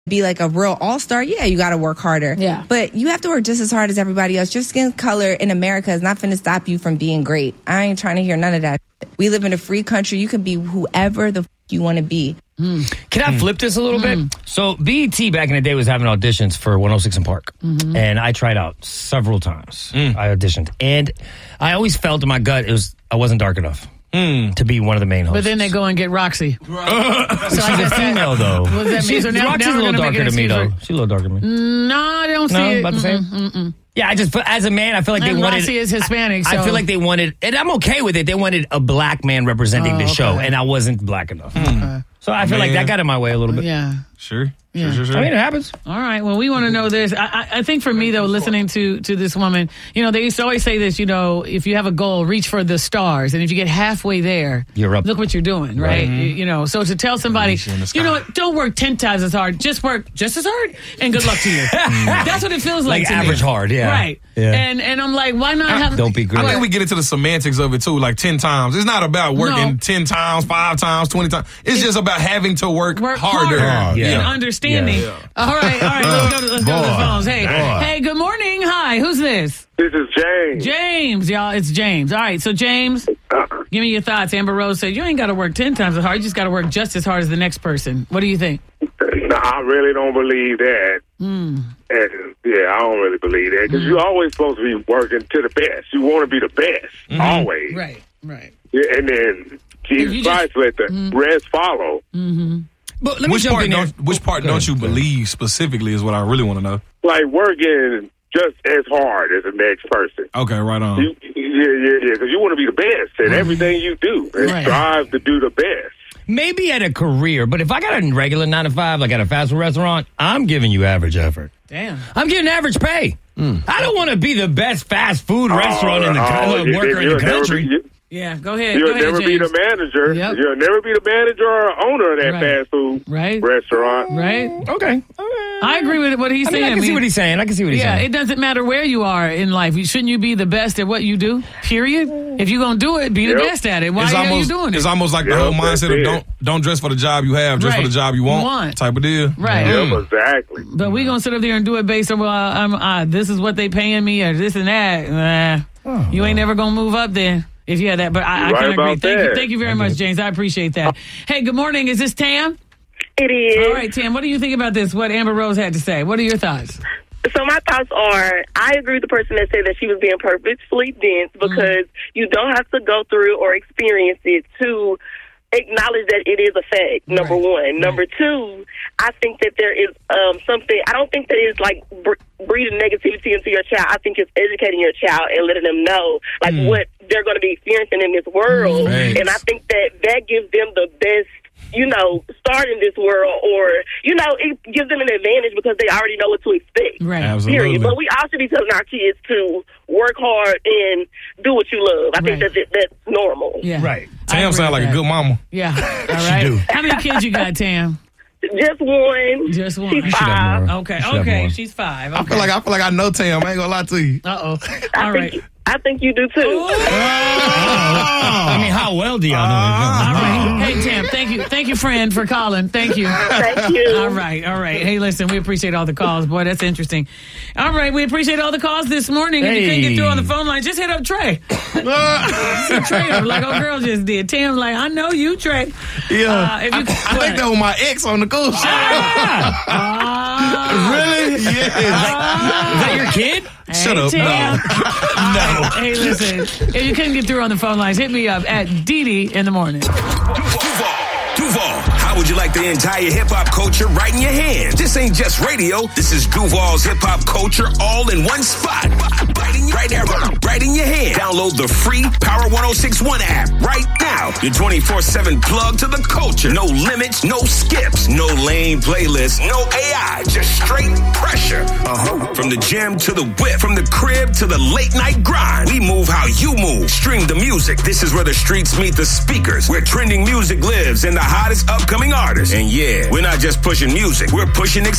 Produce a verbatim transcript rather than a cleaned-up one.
be like a real all-star, yeah, you got to work harder. Yeah. But you have to work just as hard as everybody else. Your skin color in America is not finna stop you from being great. I ain't trying to hear none of that. We live in a free country. You can be whoever the f- you want to be. Mm. Can I flip this a little mm. bit? So B E T back in the day was having auditions for one oh six in Park. Mm-hmm. And I tried out several times. Mm. I auditioned. And I always felt in my gut it was I wasn't dark enough. Mm. To be one of the main hosts. But then they go and get Roxy. Right. So she's a female, though. What does that mean? So now, Roxy's now a little darker than me, though. She's a little darker than me. No, I don't no, see it. About the same? Mm-mm, mm-mm. Yeah, I just, as a man, I feel like and they wanted... Roxy is Hispanic, I, so... I feel like they wanted... And I'm okay with it. They wanted a black man representing oh, the okay. show, and I wasn't black enough. Okay. So I feel man. like that got in my way a little bit. Yeah. Sure. Yeah. Sure, sure, sure. I mean, it happens. All right. Well, we want to know this. I, I, I think for me, though, listening to, to this woman, you know, they used to always say this, you know, if you have a goal, reach for the stars. And if you get halfway there, you're up. Look what you're doing, right? Mm-hmm. You, you know, so to tell somebody, you know what, don't work ten times as hard. Just work just as hard and good luck to you. That's what it feels like, like to average me. hard, yeah. Right. Yeah. And and I'm like, why not have... Don't be good. I think we get into the semantics of it, too, like ten times. It's not about working no. ten times, five times, twenty times. It's, it's just about having to work, work harder. harder yeah. and understanding. Yeah. All right, all right, let's go to, let's go to the phones. Hey, Boy. hey, good morning. Hi, who's this? This is James. James, y'all, it's James. All right, so James, give me your thoughts. Amber Rose said you ain't got to work ten times as hard. You just got to work just as hard as the next person. What do you think? No, I really don't believe that. Mm. And, yeah, I don't really believe that because mm. you're always supposed to be working to the best. You want to be the best, mm-hmm. always. Right, right. Yeah, and then Jesus Christ let the mm. rest follow. Mm-hmm. But let me which jump part, in there. don't, which part don't you believe specifically is what I really want to know. Like working just as hard as the next person. Okay, right on. You, yeah, yeah, yeah, because you want to be the best at everything you do and right. strive to do the best. Maybe at a career, but if I got a regular nine to five, like at a fast food restaurant, I'm giving you average effort. Damn. I'm getting average pay. Mm. I don't want to be the best fast food oh, restaurant in the oh, uh, worker in the country. Be, yeah, go ahead. You'll go ahead, never James. be the manager. Yep. You'll never be the manager or owner of that right. fast food right. restaurant. Right. Okay. I agree with what he's I mean, saying. I can I mean, see what he's saying. I can see what he's yeah, saying. Yeah, it doesn't matter where you are in life. Shouldn't you be the best at what you do? Period. If you're gonna do it, be yep. the best at it. Why it's are almost, you doing it? It's almost like the yep, whole mindset of don't don't dress for the job you have, dress right. for the job you want, want. type of deal. Right. Yep, mm. exactly. But we gonna sit up there and do it based on well, I'm, uh, this is what they paying me or this and that. Uh, oh, you ain't never gonna move up there. If you had that, but I, I right can agree. Thank that. you, thank you very much, James. I appreciate that. Hey, good morning. Is this Tam? It is. All right, Tam. What do you think about this? What Amber Rose had to say? What are your thoughts? So my thoughts are, I agree with the person that said that she was being purposefully dense because mm-hmm. you don't have to go through or experience it to acknowledge that it is a fact, number right. one. Right. Number two, I think that there is um, something, I don't think that it's like br- breeding negativity into your child. I think it's educating your child and letting them know like mm. what they're going to be experiencing in this world. Right. And I think that that gives them the best, you know, start in this world, or, you know, it gives them an advantage because they already know what to expect. Right. Absolutely. Period. But we all should be telling our kids to work hard and do what you love. I right. think that that's normal. Yeah. Right. Tam sounds like that. a good mama. Yeah. All right. She do. How many kids you got, Tam? Just one. Just one. She's five. Okay. Okay. She's five. Okay. I feel like I feel like I know Tam. I ain't gonna lie to you. Uh oh. I All think, right. I think you do too. Oh. I mean, how well do y'all know? All right. Hey, Tam, thank you. Thank you, friend, for calling. Thank you. Thank you. All right. All right. Hey, listen, we appreciate all the calls. Boy, that's interesting. All right. We appreciate all the calls this morning. If hey. you couldn't get through on the phone line, just hit up Trey. Hit Trey up like old girl just did. Tam's like, I know you, Trey. Yeah. Uh, if you, I, I think that was my ex on the cool show. uh, really? Yeah. Uh, Is that your kid? Shut hey, up. Tam. No. no. Hey, listen. If you couldn't get through on the phone lines, hit me up at Dee Dee in the morning. Duval, Duval, how would you like the entire hip-hop culture right in your hand? This ain't just radio. This is Duval's hip-hop culture all in one spot. Right in, right, there, right in your hand. Download the free Power ten sixty-one app right now. Your twenty-four seven plug to the culture. No limits, no skips, no lame playlists, no A I. Just straight pressure. Uh-huh. From the gym to the whip, from the crib to the late night grind. We move how you move. Stream the music. This is where the streets meet the speakers. Where trending music lives and the hottest upcoming artists. And yeah, we're not just pushing music. We're pushing experience.